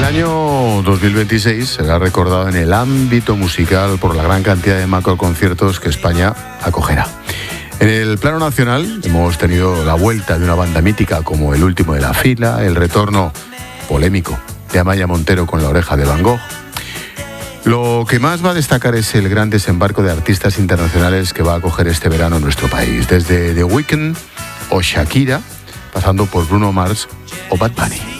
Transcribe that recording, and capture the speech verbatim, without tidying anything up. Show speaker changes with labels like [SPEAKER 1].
[SPEAKER 1] año dos mil veintiséis será recordado en el ámbito musical por la gran cantidad de macroconciertos que España acogerá. En el plano nacional hemos tenido la vuelta de una banda mítica como El Último de la Fila, el retorno polémico de Amaia Montero con La Oreja de Van Gogh. Lo que más va a destacar es el gran desembarco de artistas internacionales que va a acoger este verano en nuestro país, desde The Weeknd o Shakira, pasando por Bruno Mars o Bad Bunny.